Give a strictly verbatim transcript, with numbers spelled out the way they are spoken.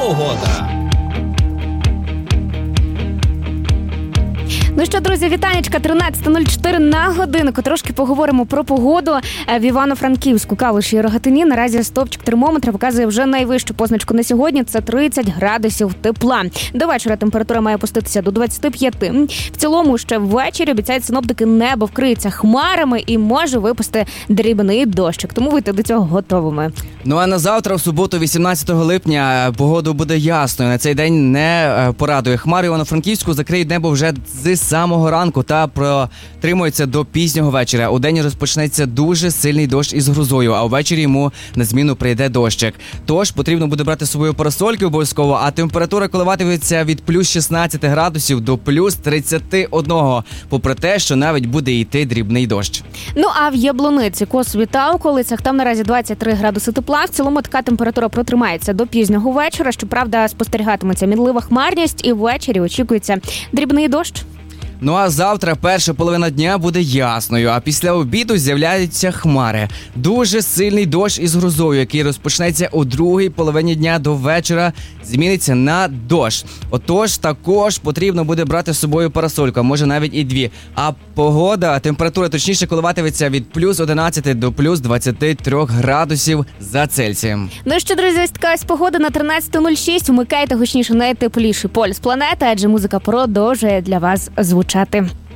Погода. Ну що, друзі, вітанечка, тринадцята нуль чотири на годинку. Трошки поговоримо про погоду в Івано-Франківську, Калуші і Рогатині. Наразі стовпчик термометра показує вже найвищу позначку на сьогодні. Це тридцять градусів тепла. До вечора температура має опуститися до двадцять п'ять. В цілому, ще ввечері, обіцяють синоптики, небо вкриється хмарами і може випасти дрібний дощик. Тому будьте до цього готовими. Ну а на завтра, в суботу, вісімнадцятого липня, погода буде ясною. На цей день не порадує. Хмари Івано-Франківську закриють небо вже з самого ранку та протримується до пізнього вечора. У день розпочнеться дуже сильний дощ із грозою, а ввечері йому на зміну прийде дощик. Тож потрібно буде брати з собою парасольки обов'язково, а температура коливатиметься від плюс шістнадцять градусів до плюс тридцять один, попри те, що навіть буде йти дрібний дощ. Ну а в Яблуниці, Косові та околицях там наразі двадцять три градуси тепла. В цілому така температура протримається до пізнього вечора. Щоправда, спостерігатиметься мінлива хмарність і ввечері очікується дрібний дощ. Ну а завтра перша половина дня буде ясною, а після обіду з'являються хмари. Дуже сильний дощ із грозою, який розпочнеться у другій половині дня до вечора, зміниться на дощ. Отож, також потрібно буде брати з собою парасольку, а може навіть і дві. А погода, температура точніше коливатиметься від плюс одинадцять до плюс двадцять три градусів за Цельсієм. Ну що, друзі, ось така ось погода на тринадцяту нуль шість. Вмикайте гучніше найтепліший полюс планети, адже музика продовжує для вас звучати.